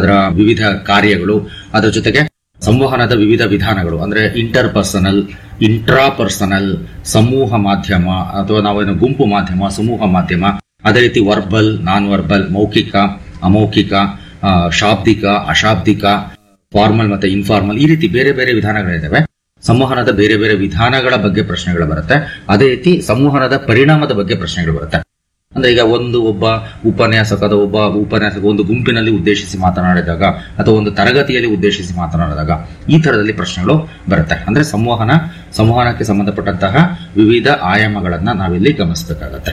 ಅದರ ವಿವಿಧ ಕಾರ್ಯಗಳು, ಅದರ ಜೊತೆಗೆ ಸಂವಹನದ ವಿವಿಧ ವಿಧಾನಗಳು ಅಂದ್ರೆ ಇಂಟರ್ ಪರ್ಸನಲ್, ಇಂಟ್ರಾ ಪರ್ಸನಲ್, ಸಮೂಹ ಮಾಧ್ಯಮ ಅಥವಾ ನಾವೇನು ಗುಂಪು ಮಾಧ್ಯಮ, ಸಮೂಹ ಮಾಧ್ಯಮ, ಅದೇ ರೀತಿ ವರ್ಬಲ್, ನಾನ್ ವರ್ಬಲ್, ಮೌಖಿಕ, ಅಮೌಖಿಕ, ಶಾಬ್ದಿಕ, ಅಶಾಬ್ದಿಕ, ಫಾರ್ಮಲ್ ಮತ್ತೆ ಇನ್ಫಾರ್ಮಲ್, ಈ ರೀತಿ ಬೇರೆ ಬೇರೆ ವಿಧಾನಗಳಿದ್ದಾವೆ. ಸಂವಹನದ ಬೇರೆ ಬೇರೆ ವಿಧಾನಗಳ ಬಗ್ಗೆ ಪ್ರಶ್ನೆಗಳು ಬರುತ್ತೆ. ಅದೇ ರೀತಿ ಸಂವಹನದ ಪರಿಣಾಮದ ಬಗ್ಗೆ ಪ್ರಶ್ನೆಗಳು ಬರುತ್ತೆ. ಅಂದ್ರೆ ಈಗ ಒಬ್ಬ ಉಪನ್ಯಾಸಕ ಒಂದು ಗುಂಪಿನಲ್ಲಿ ಉದ್ದೇಶಿಸಿ ಮಾತನಾಡಿದಾಗ ಅಥವಾ ಒಂದು ತರಗತಿಯಲ್ಲಿ ಉದ್ದೇಶಿಸಿ ಮಾತನಾಡಿದಾಗ ಈ ತರದಲ್ಲಿ ಪ್ರಶ್ನೆಗಳು ಬರುತ್ತೆ. ಅಂದ್ರೆ ಸಂವಹನಕ್ಕೆ ಸಂಬಂಧಪಟ್ಟಂತಹ ವಿವಿಧ ಆಯಾಮಗಳನ್ನ ನಾವಿಲ್ಲಿ ಗಮನಿಸಬೇಕಾಗತ್ತೆ.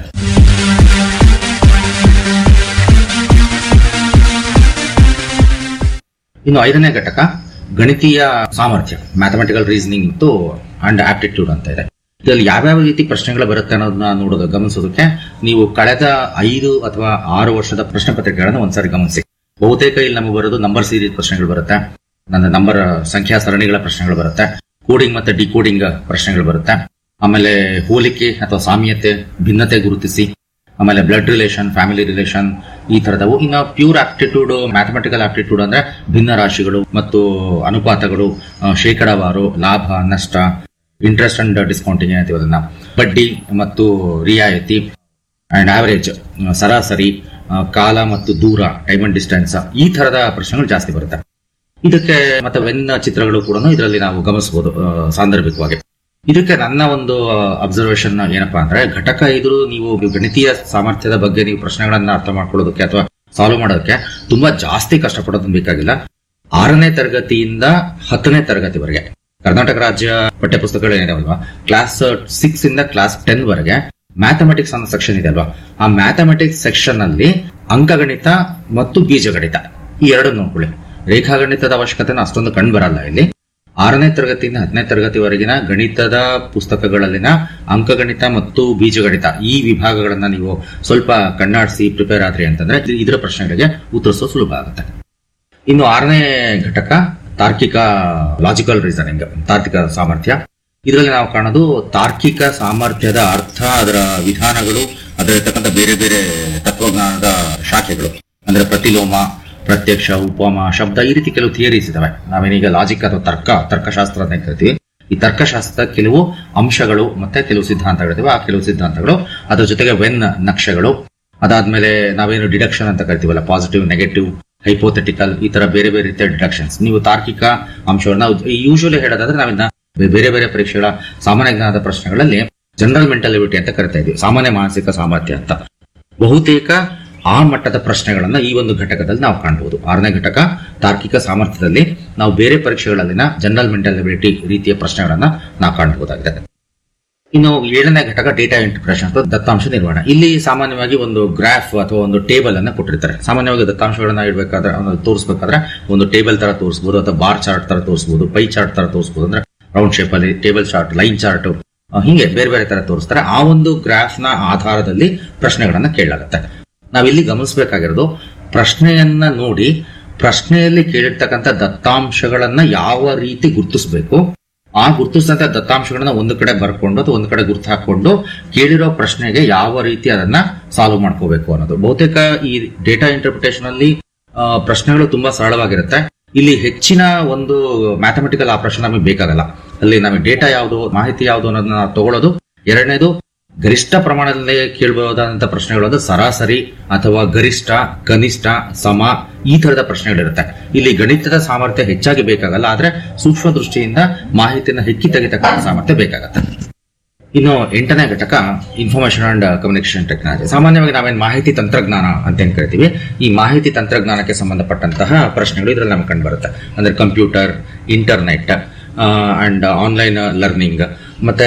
ಇನ್ನು 5ನೇ ಘಟಕ ಗಣಿತೀಯ ಸಾಮರ್ಥ್ಯ, ಮ್ಯಾಥಮೆಟಿಕಲ್ ರೀಸನಿಂಗ್ ಮತ್ತು ಅಂಡ್ ಆಪ್ಟಿಟ್ಯೂಡ್ ಅಂತ ಇದೆ. ಇದರಲ್ಲಿ ಯಾವ್ಯಾವ ರೀತಿ ಪ್ರಶ್ನೆಗಳು ಬರುತ್ತೆ ಅನ್ನೋದನ್ನ ಗಮನಿಸೋದಕ್ಕೆ ನೀವು ಕಳೆದ 5 ಅಥವಾ 6 ವರ್ಷದ ಪ್ರಶ್ನೆ ಪತ್ರಿಕೆಗಳನ್ನು ಒಂದ್ಸಾರಿ ಗಮನಿಸಿ. ಬಹುತೇಕ ಇಲ್ಲಿ ನಮಗೆ ಬರೋದು ನಂಬರ್ ಸೀರೀಸ್ ಪ್ರಶ್ನೆಗಳು ಬರುತ್ತೆ, ನಂಬರ್ ಸಂಖ್ಯಾ ಸರಣಿಗಳ ಪ್ರಶ್ನೆಗಳು ಬರುತ್ತೆ, ಕೋಡಿಂಗ್ ಮತ್ತೆ ಡಿಕೋಡಿಂಗ್ ಪ್ರಶ್ನೆಗಳು ಬರುತ್ತೆ, ಆಮೇಲೆ ಹೋಲಿಕೆ ಅಥವಾ ಸಾಮ್ಯತೆ, ಭಿನ್ನತೆ ಗುರುತಿಸಿ, ಆಮೇಲೆ ಬ್ಲಡ್ ರಿಲೇಷನ್, ಫ್ಯಾಮಿಲಿ ರಿಲೇಷನ್, ಈ ತರದವು. ಇನ್ನು ಪ್ಯೂರ್ ಆಪ್ಟಿಟ್ಯೂಡ್, ಮ್ಯಾಥಮೆಟಿಕಲ್ ಆಪ್ಟಿಟ್ಯೂಡ್ ಅಂದ್ರೆ ಭಿನ್ನ ರಾಶಿಗಳು ಮತ್ತು ಅನುಪಾತಗಳು, ಶೇಕಡಾವಾರು, ಲಾಭ ನಷ್ಟ, ಇಂಟ್ರೆಸ್ಟ್ ಅಂಡ್ ಡಿಸ್ಕೌಂಟಿಂಗ್ ಏನಂತೀವಿ ಅದನ್ನ, ಬಡ್ಡಿ ಮತ್ತು ರಿಯಾಯಿತಿ, ಅಂಡ್ ಆವರೇಜ್ ಸರಾಸರಿ, ಕಾಲ ಮತ್ತು ದೂರ, ಟೈಮ್ ಅಂಡ್ ಡಿಸ್ಟೆನ್ಸ್, ಈ ತರದ ಪ್ರಶ್ನೆಗಳು ಜಾಸ್ತಿ ಬರುತ್ತೆ. ಇದಕ್ಕೆ ಮತ್ತೆ ವೆನ್ ಚಿತ್ರಗಳು ಕೂಡ ಇದರಲ್ಲಿ ನಾವು ಗಮನಿಸಬಹುದು ಸಾಂದರ್ಭಿಕವಾಗಿ. ಇದಕ್ಕೆ ನನ್ನ ಒಂದು ಅಬ್ಸರ್ವೇಷನ್ ಏನಪ್ಪಾ ಅಂದ್ರೆ, ಘಟಕ 5 ನೀವು ಗಣಿತೀಯ ಸಾಮರ್ಥ್ಯದ ಬಗ್ಗೆ ನೀವು ಪ್ರಶ್ನೆಗಳನ್ನ ಅರ್ಥ ಮಾಡ್ಕೊಳ್ಳೋದಕ್ಕೆ ಅಥವಾ ಸಾಲ್ವ್ ಮಾಡೋದಕ್ಕೆ ತುಂಬಾ ಜಾಸ್ತಿ ಕಷ್ಟಪಡೋದನ್ನ ಬೇಕಾಗಿಲ್ಲ. 6ನೇ ತರಗತಿಯಿಂದ 10ನೇ ತರಗತಿವರೆಗೆ ಕರ್ನಾಟಕ ರಾಜ್ಯ ಪಠ್ಯಪುಸ್ತಕಗಳು ಏನಿದಾವಲ್ವಾ, ಕ್ಲಾಸ್ 6 ಇಂದ ಕ್ಲಾಸ್ 10 ವರೆಗೆ ಮ್ಯಾಥಮೆಟಿಕ್ಸ್ ಅನ್ನೋ ಸೆಕ್ಷನ್ ಇದೆ ಅಲ್ವಾ, ಆ ಮ್ಯಾಥಮೆಟಿಕ್ಸ್ ಸೆಕ್ಷನ್ ಅಲ್ಲಿ ಅಂಕಗಣಿತ ಮತ್ತು ಬೀಜಗಣಿತ ಈ ಎರಡನ್ನು ನೋಡ್ಕೊಳ್ಳಿ. ರೇಖಾಗಣಿತದ ಅವಶ್ಯಕತೆ ಅಷ್ಟೊಂದು ಕಂಡು ಬರಲ್ಲ ಇಲ್ಲಿ. 6ನೇ ತರಗತಿಯಿಂದ 10ನೇ ತರಗತಿವರೆಗಿನ ಗಣಿತದ ಪುಸ್ತಕಗಳಲ್ಲಿನ ಅಂಕಗಣಿತ ಮತ್ತು ಬೀಜಗಣಿತ ಈ ವಿಭಾಗಗಳನ್ನ ನೀವು ಸ್ವಲ್ಪ ಕಣ್ಣಾಡಿಸಿ ಪ್ರಿಪೇರ್ ಆದ್ರಿ ಅಂತಂದ್ರೆ ಇದರ ಪ್ರಶ್ನೆಗಳಿಗೆ ಉತ್ತರಿಸೋದು ಸುಲಭ ಆಗುತ್ತೆ. ಇನ್ನು 6ನೇ ಘಟಕ ತಾರ್ಕಿಕ ಲಾಜಿಕಲ್ ರೀಸನಿಂಗ್, ತಾರ್ಕಿಕ ಸಾಮರ್ಥ್ಯ. ಇದರಲ್ಲಿ ನಾವು ಕಾಣೋದು ತಾರ್ಕಿಕ ಸಾಮರ್ಥ್ಯದ ಅರ್ಥ, ಅದರ ವಿಧಾನಗಳು, ಅದರತಕ್ಕಂಥ ಬೇರೆ ಬೇರೆ ತತ್ವಜ್ಞಾನದ ಶಾಖೆಗಳು ಅಂದ್ರೆ ಪ್ರತಿಲೋಮ, ಪ್ರತ್ಯಕ್ಷ, ಉಪಮ, ಶಬ್ದ, ಈ ರೀತಿ ಕೆಲವು ಥಿಯರೀಸ್ ಇದಾವೆ. ನಾವೇನೀಗ ಲಾಜಿಕ್ ಅಥವಾ ತರ್ಕಶಾಸ್ತ್ರ ಅಂತ ಕರಿತೀವಿ. ಈ ತರ್ಕಶಾಸ್ತ್ರದ ಕೆಲವು ಅಂಶಗಳು ಮತ್ತೆ ಕೆಲವು ಸಿದ್ಧಾಂತಗಳಿವೆ. ಆ ಕೆಲವು ಸಿದ್ಧಾಂತಗಳು, ಅದರ ಜೊತೆಗೆ ವೆನ್ ನಕ್ಷೆಗಳು, ಅದಾದ್ಮೇಲೆ ನಾವೇನು ಡಿಡಕ್ಷನ್ ಅಂತ ಕರಿತೀವಲ್ಲ, ಪಾಸಿಟಿವ್, ನೆಗೆಟಿವ್, ಹೈಪೋಥೆಟಿಕಲ್, ಈ ತರ ಬೇರೆ ಬೇರೆ ರೀತಿಯ ಡಿಡಕ್ಷನ್ಸ್. ನೀವು ತಾರ್ಕಿಕ ಅಂಶಗಳನ್ನ ಯೂಶುವಲಿ ಹೇಳೋದಾದ್ರೆ ನಾವಿನ್ನ ಬೇರೆ ಬೇರೆ ಪರೀಕ್ಷೆಗಳ ಸಾಮಾನ್ಯ ಜ್ಞಾನದ ಪ್ರಶ್ನೆಗಳಲ್ಲಿ ಜನರಲ್ ಮೆಂಟಲ್ ಎಬಿಲಿಟಿ ಅಂತ ಕರಿತಾ ಇದ್ವಿ, ಸಾಮಾನ್ಯ ಮಾನಸಿಕ ಸಾಮರ್ಥ್ಯ ಅಂತ. ಬಹುತೇಕ ಆ ಮಟ್ಟದ ಪ್ರಶ್ನೆಗಳನ್ನ ಈ ಒಂದು ಘಟಕದಲ್ಲಿ ನಾವು ಕಾಣಬಹುದು. 6ನೇ ಘಟಕ ತಾರ್ಕಿಕ ಸಾಮರ್ಥ್ಯದಲ್ಲಿ ನಾವು ಬೇರೆ ಪರೀಕ್ಷೆಗಳಲ್ಲಿನ ಜನರಲ್ ಮೆಂಟಲ್ ಎಬಿಲಿಟಿ ರೀತಿಯ ಪ್ರಶ್ನೆಗಳನ್ನ ನಾವು ಕಾಣಬಹುದಾಗಿದೆ. ಇನ್ನು 7ನೇ ಘಟಕ ಡೇಟಾ ಇಂಟರ್ಪ್ರಿಟೇಷನ್ ಅಥವಾ ದತ್ತಾಂಶ ನಿರ್ವಹಣೆ. ಇಲ್ಲಿ ಸಾಮಾನ್ಯವಾಗಿ ಒಂದು ಗ್ರಾಫ್ ಅಥವಾ ಒಂದು ಟೇಬಲ್ ಅನ್ನ ಕೊಟ್ಟಿರ್ತಾರೆ. ಸಾಮಾನ್ಯವಾಗಿ ದತ್ತಾಂಶಗಳನ್ನ ಇಡಬೇಕಾದ್ರೆ ತೋರಿಸಬೇಕಾದ್ರೆ ಒಂದು ಟೇಬಲ್ ತರ ತೋರಿಸಬಹುದು, ಅಥವಾ ಬಾರ್ ಚಾರ್ಟ್ ತರ ತೋರಿಸಬಹುದು, ಪೈ ಚಾರ್ಟ್ ತರ ತೋರಿಸಬಹುದು. ಅಂದ್ರೆ ರೌಂಡ್ ಶೇಪ್ ಅಲ್ಲಿ ಟೇಬಲ್ ಚಾರ್ಟ್, ಲೈನ್ ಚಾರ್ಟ್, ಹೀಗೆ ಬೇರೆ ಬೇರೆ ತರ ತೋರಿಸ್ತಾರೆ. ಆ ಒಂದು ಗ್ರಾಫ್ ನ ಆಧಾರದಲ್ಲಿ ಪ್ರಶ್ನೆಗಳನ್ನ ಕೇಳಲಾಗುತ್ತೆ. ನಾವಿಲ್ಲಿ ಗಮನಿಸಬೇಕಾಗಿರೋದು, ಪ್ರಶ್ನೆಯನ್ನ ನೋಡಿ ಪ್ರಶ್ನೆಯಲ್ಲಿ ಕೇಳಿರ್ತಕ್ಕಂಥ ದತ್ತಾಂಶಗಳನ್ನ ಯಾವ ರೀತಿ ಗುರುತಿಸಬೇಕು, ಆ ಗುರುತಿಸಿದಂತ ದತ್ತಾಂಶಗಳನ್ನ ಒಂದು ಕಡೆ ಬರ್ಕೊಂಡು ಅಥವಾ ಒಂದು ಕಡೆ ಗುರುತು ಹಾಕೊಂಡು ಕೇಳಿರೋ ಪ್ರಶ್ನೆಗೆ ಯಾವ ರೀತಿ ಅದನ್ನ ಸಾಲ್ವ್ ಮಾಡ್ಕೋಬೇಕು ಅನ್ನೋದು. ಬಹುತೇಕ ಈ ಡೇಟಾ ಇಂಟರ್ಪ್ರಿಟೇಷನ್ ಅಲ್ಲಿ ಪ್ರಶ್ನೆಗಳು ತುಂಬಾ ಸರಳವಾಗಿರುತ್ತೆ. ಇಲ್ಲಿ ಹೆಚ್ಚಿನ ಒಂದು ಮ್ಯಾಥಮೆಟಿಕಲ್ ಆಪರೇಷನ್ ನಮಗೆ ಬೇಕಾಗಲ್ಲ. ಅಲ್ಲಿ ನಮಗೆ ಡೇಟಾ ಯಾವುದು, ಮಾಹಿತಿ ಯಾವುದು ಅನ್ನೋದನ್ನ ತಗೊಳ್ಳೋದು. ಎರಡನೇದು, ಗರಿಷ್ಠ ಪ್ರಮಾಣದಲ್ಲಿ ಕೇಳಬಹುದಾದಂತಹ ಪ್ರಶ್ನೆಗಳು ಅಂದ್ರೆ ಸರಾಸರಿ ಅಥವಾ ಗರಿಷ್ಠ, ಕನಿಷ್ಠ, ಸಮ, ಈ ತರದ ಪ್ರಶ್ನೆಗಳಿರುತ್ತೆ. ಇಲ್ಲಿ ಗಣಿತದ ಸಾಮರ್ಥ್ಯ ಹೆಚ್ಚಾಗಿ ಬೇಕಾಗಲ್ಲ, ಆದ್ರೆ ಸೂಕ್ಷ್ಮ ದೃಷ್ಟಿಯಿಂದ ಮಾಹಿತಿಯನ್ನು ಹೆಕ್ಕಿ ತೆಗಿತಕ್ಕಂಥ ಸಾಮರ್ಥ್ಯ ಬೇಕಾಗತ್ತೆ. ಇನ್ನು 8ನೇ ಘಟಕ ಇನ್ಫಾರ್ಮೇಶನ್ ಅಂಡ್ ಕಮ್ಯುನಿಕೇಶನ್ ಟೆಕ್ನಾಲಜಿ. ಸಾಮಾನ್ಯವಾಗಿ ನಾವೇನು ಮಾಹಿತಿ ತಂತ್ರಜ್ಞಾನ ಅಂತ ಏನ್ ಕರಿತೀವಿ, ಈ ಮಾಹಿತಿ ತಂತ್ರಜ್ಞಾನಕ್ಕೆ ಸಂಬಂಧಪಟ್ಟಂತಹ ಪ್ರಶ್ನೆಗಳು ಇದರಲ್ಲಿ ನಮಗೆ ಕಂಡು ಬರುತ್ತೆ. ಅಂದ್ರೆ computer, internet and online learning, ಮತ್ತೆ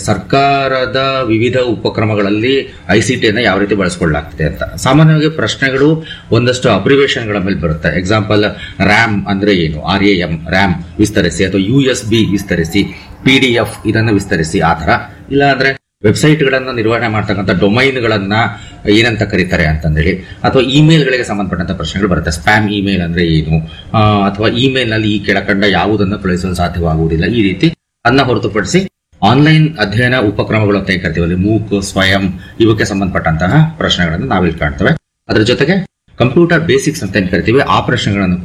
ಸರ್ಕಾರದ ವಿವಿಧ ಉಪಕ್ರಮಗಳಲ್ಲಿ ICT ಯಾವ ರೀತಿ ಬಳಸಿಕೊಳ್ಳಲಾಗ್ತಿದೆ ಅಂತ. ಸಾಮಾನ್ಯವಾಗಿ ಪ್ರಶ್ನೆಗಳು ಒಂದಷ್ಟು ಅಬ್ರಿವೇಷನ್ಗಳ ಮೇಲೆ ಬರುತ್ತೆ. ಎಕ್ಸಾಂಪಲ್, ರ್ಯಾಮ್ ಅಂದ್ರೆ ಏನು, RAM ರ್ಯಾಮ್ ವಿಸ್ತರಿಸಿ, ಅಥವಾ USB ವಿಸ್ತರಿಸಿ, PDF ಇದನ್ನು ವಿಸ್ತರಿಸಿ, ಆ ತರ. ಇಲ್ಲ ಅಂದ್ರೆ ವೆಬ್ಸೈಟ್ ಗಳನ್ನ ನಿರ್ವಹಣೆ ಮಾಡ್ತಕ್ಕಂಥ ಡೊಮೈನ್ಗಳನ್ನ ಏನಂತ ಕರೀತಾರೆ ಅಂತಂದೇಳಿ, ಅಥವಾ ಇಮೇಲ್ ಗಳಿಗೆ ಸಂಬಂಧಪಟ್ಟಂತ ಪ್ರಶ್ನೆಗಳು ಬರುತ್ತೆ. ಸ್ಪ್ಯಾಮ್ ಇಮೇಲ್ ಅಂದ್ರೆ ಏನು, ಅಥವಾ ಇಮೇಲ್ ನಲ್ಲಿ ಈ ಕೆಳಕಂಡ ಯಾವುದನ್ನು ಕಳುಹಿಸಲು ಸಾಧ್ಯವಾಗುವುದಿಲ್ಲ, ಈ ರೀತಿ ಅನ್ನ ಹೊರತುಪಡಿಸಿ ಆನ್ಲೈನ್ ಅಧ್ಯಯನ ಉಪಕ್ರಮಗಳು ಅಂತ ಕರಿತೀವಲ್ಲಿ, ಮೂಕ್, ಸ್ವಯಂ, ಇವಕ್ಕೆ ಸಂಬಂಧಪಟ್ಟಂತಹ ಪ್ರಶ್ನೆಗಳನ್ನು ನಾವಿಲ್ಲಿ ಕಾಣ್ತೇವೆ. ಅದರ ಜೊತೆಗೆ ಕಂಪ್ಯೂಟರ್ ಬೇಸಿಕ್ಸ್ ಅಂತ ಏನ್ ಕರಿತೀವಿ, ಆ ಪ್ರಶ್ನೆಗಳನ್ನು